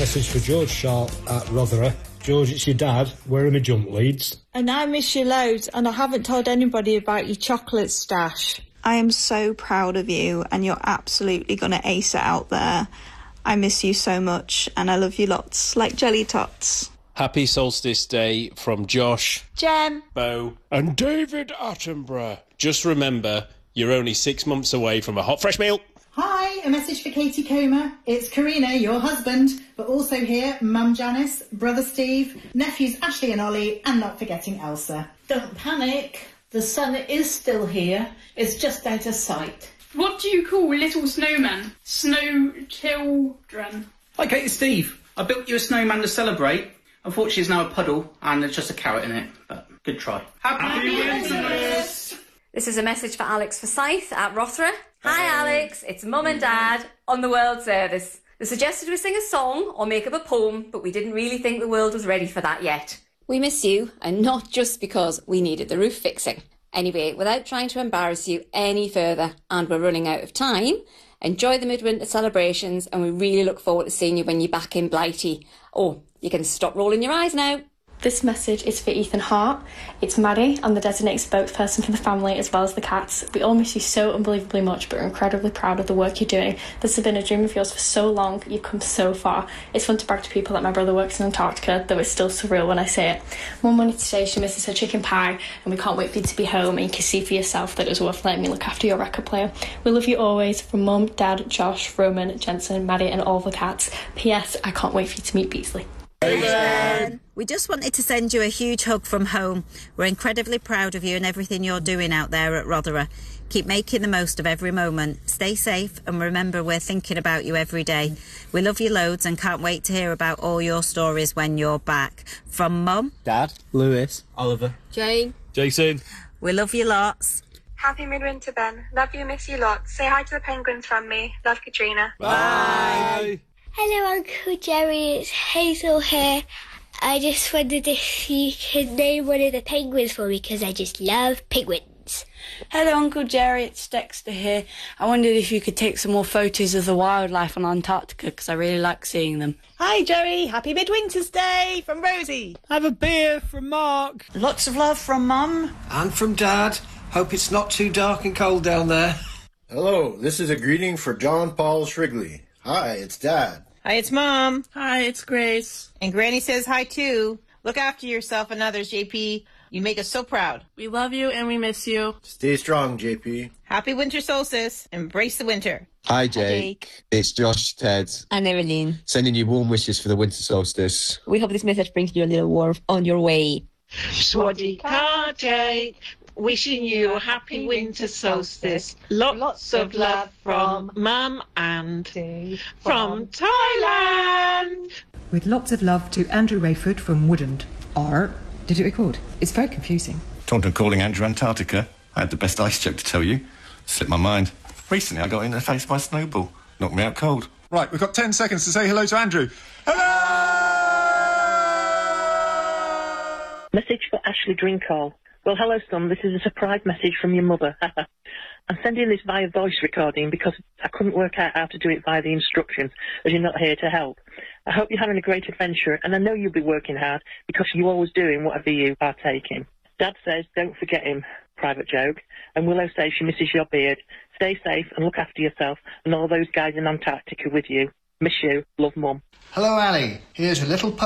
Message for George Sharp at Rotherham. George, it's your dad. Where are my jump leads? And I miss you loads, and I haven't told anybody about your chocolate stash. I am so proud of you, and you're absolutely going to ace it out there. I miss you so much, and I love you lots, like jelly tots. Happy Solstice Day from Josh, Jem, Bo and David Attenborough. Just remember, you're only 6 months away from a hot fresh meal. Hi, a message for Katie Comer. It's Karina, your husband, but also here, Mum Janice, brother Steve, nephews Ashley and Ollie, and not forgetting Elsa. Don't panic. The sun is still here. It's just out of sight. What do you call little snowmen? Snow children. Hi Kate, it's Steve. I built you a snowman to celebrate. Unfortunately, it's now a puddle and there's just a carrot in it, but good try. Happy Christmas! This is a message for Alex Forsyth at Rotherham. Hi Alex, it's Mum and Dad on the World Service. They suggested we sing a song or make up a poem, but we didn't really think the world was ready for that yet. We miss you, and not just because we needed the roof fixing. Anyway, without trying to embarrass you any further, and we're running out of time, enjoy the midwinter celebrations, and we really look forward to seeing you when you're back in Blighty. Oh, you can stop rolling your eyes now. This message is for Ethan Hart. It's Maddie. I'm the designated spokesperson for the family as well as the cats. We all miss you so unbelievably much, but we're incredibly proud of the work you're doing. This has been a dream of yours for so long. You've come so far. It's fun to brag to people that my brother works in Antarctica, though it's still surreal when I say it. Mum wanted to say she misses her chicken pie, and we can't wait for you to be home, and you can see for yourself that it was worth letting me look after your record player. We love you always, from Mum, Dad, Josh, Roman, Jensen, Maddie, and all the cats. P.S. I can't wait for you to meet Beasley. Amen. We just wanted to send you a huge hug from home. We're incredibly proud of you and everything you're doing out there at Rotherham. Keep making the most of every moment. Stay safe and remember we're thinking about you every day. We love you loads and can't wait to hear about all your stories when you're back. From Mum, Dad, Lewis, Oliver, Jane, Jason. We love you lots. Happy midwinter, Ben. Love you, miss you lots. Say hi to the penguins from me. Love, Katrina. Bye. Hello, Uncle Jerry. It's Hazel here. I just wondered if you could name one of the penguins for me, because I just love penguins. Hello, Uncle Jerry. It's Dexter here. I wondered if you could take some more photos of the wildlife on Antarctica, because I really like seeing them. Hi, Jerry. Happy Midwinter's Day from Rosie. Have a beer from Mark. Lots of love from Mum. And from Dad. Hope it's not too dark and cold down there. Hello, this is a greeting for John Paul Shrigley. Hi, it's Dad. Hi, it's Mom. Hi, it's Grace. And Granny says hi, too. Look after yourself and others, JP. You make us so proud. We love you and we miss you. Stay strong, JP. Happy winter solstice. Embrace the winter. Hi, Jake. It's Josh, Ted. and Evelyn. Sending you warm wishes for the winter solstice. We hope this message brings you a little warmth on your way. Swaddy car, Jake. Wishing you a happy winter solstice. Lots of love from Mum and from Thailand. With lots of love to Andrew Rayford from Woodend. Did it record? It's very confusing. Taunton calling Andrew Antarctica. I had the best ice joke to tell you. Slipped my mind. Recently I got in the face by a snowball. Knocked me out cold. Right, we've got 10 seconds to say hello to Andrew. Hello! Message for Ashley Drinkall. Well, hello, son. This is a surprise message from your mother. I'm sending this via voice recording because I couldn't work out how to do it via the instructions, as you're not here to help. I hope you're having a great adventure, and I know you'll be working hard because you're always doing whatever you partake in. Dad says don't forget him, private joke, and Willow says she misses your beard. Stay safe and look after yourself and all those guys in Antarctica with you. Miss you. Love, Mum. Hello, Ali. Here's a little